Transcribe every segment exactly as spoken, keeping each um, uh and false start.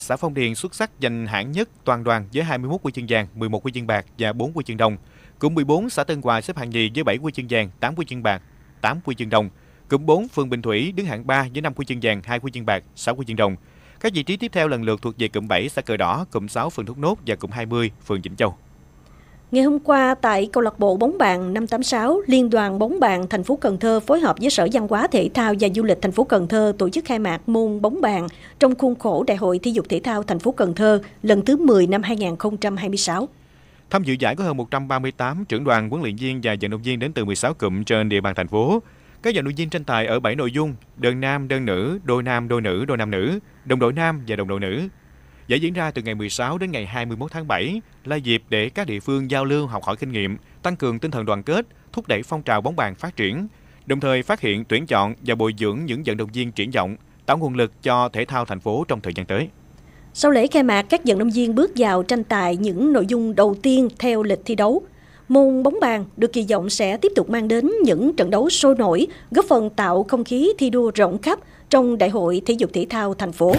Xã Phong Điền xuất sắc giành hạng nhất toàn đoàn với hai mươi mốt huy chương vàng, mười một huy chương bạc và bốn huy chương đồng. Cụm mười bốn xã Tân Hòa xếp hạng nhì với bảy huy chương vàng, tám huy chương bạc, tám huy chương đồng. Cụm bốn phường Bình Thủy đứng hạng ba với năm huy chương vàng, hai huy chương bạc, sáu huy chương đồng. Các vị trí tiếp theo lần lượt thuộc về cụm bảy xã Cờ Đỏ, cụm sáu phường Thốt Nốt và cụm hai mươi phường Vĩnh Châu. Ngày hôm qua, tại câu lạc bộ bóng bàn năm tám sáu, Liên đoàn bóng bàn thành phố Cần Thơ phối hợp với Sở Văn hóa Thể thao và Du lịch thành phố Cần Thơ tổ chức khai mạc môn bóng bàn trong khuôn khổ Đại hội Thể dục Thể thao thành phố Cần Thơ lần thứ mười năm hai nghìn không trăm hai mươi sáu. Tham dự giải có hơn một trăm ba mươi tám trưởng đoàn, huấn luyện viên và vận động viên đến từ mười sáu cụm trên địa bàn thành phố. Các vận động viên tranh tài ở bảy nội dung: đơn nam, đơn nữ, đôi nam, đôi nữ, đôi nam nữ, đồng đội nam và đồng đội nữ. Giải diễn ra từ ngày mười sáu đến ngày hai mươi mốt tháng bảy là dịp để các địa phương giao lưu, học hỏi kinh nghiệm, tăng cường tinh thần đoàn kết, thúc đẩy phong trào bóng bàn phát triển, đồng thời phát hiện, tuyển chọn và bồi dưỡng những vận động viên triển vọng, tạo nguồn lực cho thể thao thành phố trong thời gian tới. Sau lễ khai mạc, các vận động viên bước vào tranh tài những nội dung đầu tiên theo lịch thi đấu. Môn bóng bàn được kỳ vọng sẽ tiếp tục mang đến những trận đấu sôi nổi, góp phần tạo không khí thi đua rộng khắp trong Đại hội Thể dục Thể thao thành phố.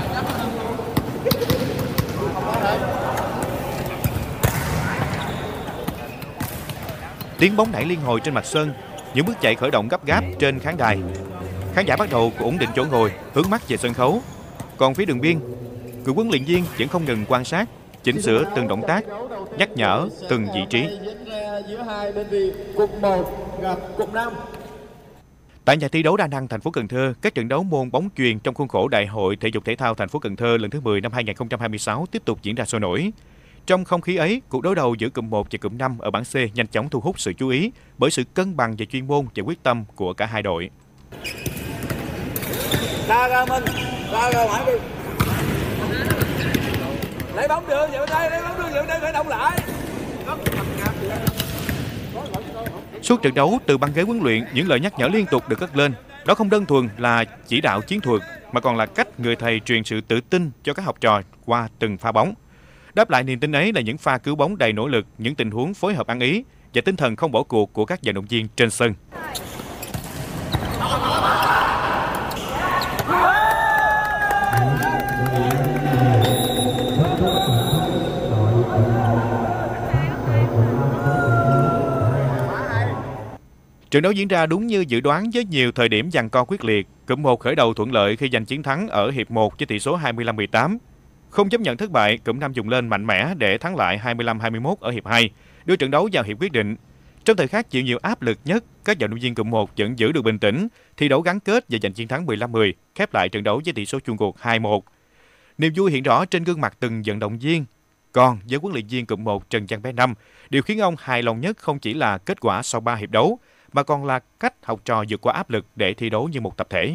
Tiếng bóng nảy liên hồi trên mặt sân, những bước chạy khởi động gấp gáp trên khán đài. Khán giả bắt đầu ổn định chỗ ngồi, hướng mắt về sân khấu. Còn phía đường biên, cựu huấn luyện viên vẫn không ngừng quan sát, chỉnh sửa từng động tác, nhắc nhở từng vị trí. Tại nhà thi đấu đa năng thành phố Cần Thơ, các trận đấu môn bóng chuyền trong khuôn khổ Đại hội Thể dục Thể thao thành phố Cần Thơ lần thứ mười năm hai nghìn không trăm hai mươi sáu tiếp tục diễn ra sôi nổi. Trong không khí ấy, cuộc đối đầu giữa cụm một và cụm năm ở bảng C nhanh chóng thu hút sự chú ý bởi sự cân bằng về chuyên môn và quyết tâm của cả hai đội. Ra ra Minh, ra ra ngoài đi. Lấy bóng được, về bên đây, lấy bóng được, về bên đây phải động lại. Suốt trận đấu, từ băng ghế huấn luyện, những lời nhắc nhở liên tục được cất lên. Đó không đơn thuần là chỉ đạo chiến thuật, mà còn là cách người thầy truyền sự tự tin cho các học trò qua từng pha bóng. Đáp lại niềm tin ấy là những pha cứu bóng đầy nỗ lực, những tình huống phối hợp ăn ý và tinh thần không bỏ cuộc của các vận động viên trên sân. Trận đấu diễn ra đúng như dự đoán với nhiều thời điểm giằng co quyết liệt. Cụm một khởi đầu thuận lợi khi giành chiến thắng ở hiệp một với tỷ số hai mươi lăm mười tám. Không chấp nhận thất bại, cụm năm dùng lên mạnh mẽ để thắng lại hai mươi lăm hai mươi mốt ở hiệp hai, đưa trận đấu vào hiệp quyết định. Trong thời khắc chịu nhiều áp lực nhất, các vận động viên cụm một vẫn giữ được bình tĩnh, thi đấu gắn kết và giành chiến thắng mười lăm mười, khép lại trận đấu với tỷ số chung cuộc hai một. Niềm vui hiện rõ trên gương mặt từng vận động viên. Còn với huấn luyện viên cụm một Trần Văn Bé Năm, điều khiến ông hài lòng nhất không chỉ là kết quả sau ba hiệp đấu, mà còn là cách học trò vượt qua áp lực để thi đấu như một tập thể.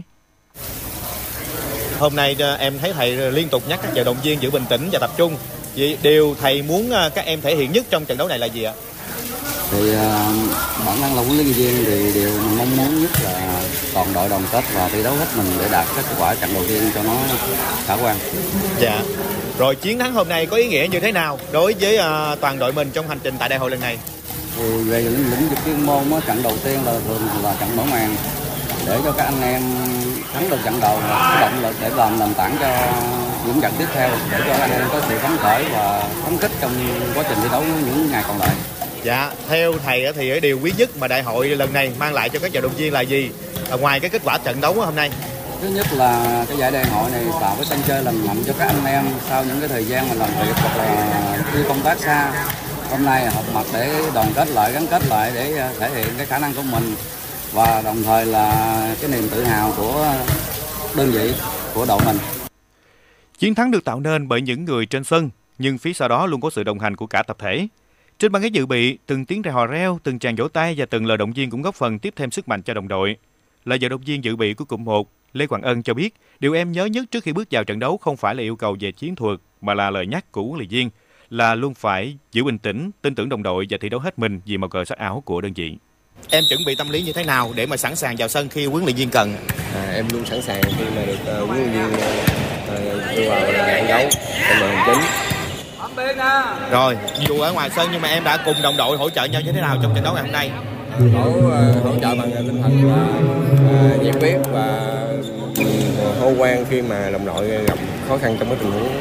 Hôm nay em thấy thầy liên tục nhắc các vận động viên giữ bình tĩnh và tập trung. Vậy điều thầy muốn các em thể hiện nhất trong trận đấu này là gì ạ? Thì uh, bản thân là huấn luyện viên thì điều mình mong muốn nhất là toàn đội đoàn kết và thi đấu hết mình để đạt kết quả trận đầu tiên cho nó khả quan. Dạ. Rồi chiến thắng hôm nay có ý nghĩa như thế nào đối với uh, toàn đội mình trong hành trình tại đại hội lần này? Thì về lĩnh, lĩnh vực chuyên môn á, trận đầu tiên là thường là trận mở màn để cho các anh em thắng được trận đầu và động lực để làm nền tảng cho những trận tiếp theo để cho các anh em có sự phấn khởi và phấn khích trong quá trình thi đấu những ngày còn lại. Dạ, theo thầy thì cái điều quý nhất mà đại hội lần này mang lại cho các vận động viên là gì? À, ngoài cái kết quả trận đấu hôm nay. Thứ nhất là cái giải đại hội này tạo cái sân chơi lành mạnh cho các anh em sau những cái thời gian mà làm việc hoặc là đi công tác xa. Hôm nay họp mặt để đoàn kết lại, gắn kết lại để thể hiện cái khả năng của mình và đồng thời là cái niềm tự hào của đơn vị, của đội mình. Chiến thắng được tạo nên bởi những người trên sân, nhưng phía sau đó luôn có sự đồng hành của cả tập thể. Trên băng ghế dự bị, từng tiếng hò reo, từng tràng vỗ tay và từng lời động viên cũng góp phần tiếp thêm sức mạnh cho đồng đội. Là vận động viên dự bị của cụm một, Lê Quảng Ân cho biết, điều em nhớ nhất trước khi bước vào trận đấu không phải là yêu cầu về chiến thuật, mà là lời nhắc của huấn luyện viên là luôn phải giữ bình tĩnh, tin tưởng đồng đội và thi đấu hết mình vì màu cờ sắc áo của đơn vị. Em chuẩn bị tâm lý như thế nào để mà sẵn sàng vào sân khi huấn luyện viên cần? À, em luôn sẵn sàng khi mà được uh, huấn luyện viên uh, đưa vào trận đấu trong đội hình chính. Rồi, dù ở ngoài sân nhưng mà em đã cùng đồng đội hỗ trợ nhau như thế nào trong trận đấu ngày hôm nay? Hỗ, uh, hỗ trợ bằng tinh thần uh, nhiệt huyết và uh, hô hoan khi mà đồng đội gặp khó khăn trong cái tình huống